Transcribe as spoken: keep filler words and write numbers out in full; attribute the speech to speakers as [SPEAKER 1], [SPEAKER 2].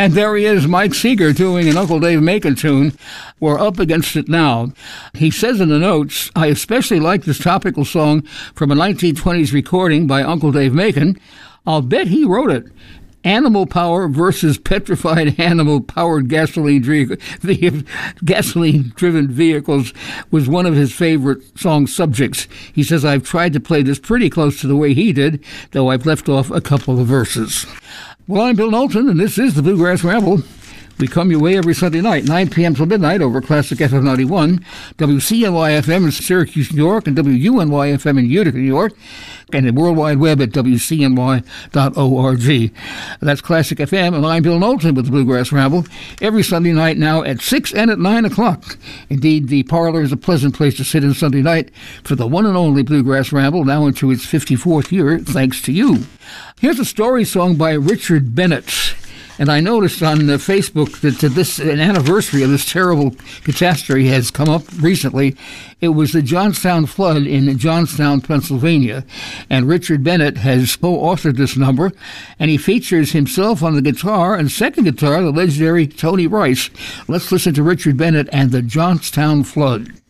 [SPEAKER 1] And there he is, Mike Seeger, doing an Uncle Dave Macon tune. We're up against it now. He says in the notes, I especially like this topical song from a nineteen twenties recording by Uncle Dave Macon. I'll bet he wrote it. Animal power versus petrified animal-powered gasoline gasoline-driven vehicles was one of his favorite song subjects. He says, I've tried to play this pretty close to the way he did, though I've left off a couple of verses. Well, I'm Bill Knowlton, and this is the Bluegrass Ramble. We come your way every Sunday night, nine p.m. till midnight over Classic F M ninety-one, W C N Y F M in Syracuse, New York, and W U N Y F M in Utica, New York, and the World Wide Web at W C N Y dot org. That's Classic F M, and I'm Bill Knowlton with the Bluegrass Ramble, every Sunday night now at six and at nine o'clock. Indeed, the parlor is a pleasant place to sit in Sunday night for the one and only Bluegrass Ramble, now into its fifty-fourth year, thanks to you. Here's a story song by Richard Bennett. And I noticed on uh, Facebook that uh, this an anniversary of this terrible catastrophe has come up recently. It was the Johnstown flood in Johnstown, Pennsylvania. And Richard Bennett has co-authored this number, and he features himself on the guitar and second guitar, the legendary Tony Rice. Let's listen to Richard Bennett and the Johnstown flood.